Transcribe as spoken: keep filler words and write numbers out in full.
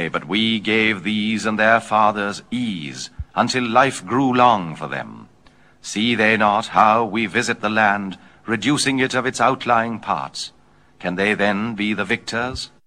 but we gave these and their fathers ease, until life grew long for them. See they not how we visit the land, reducing it of its outlying parts? Can they then be the victors?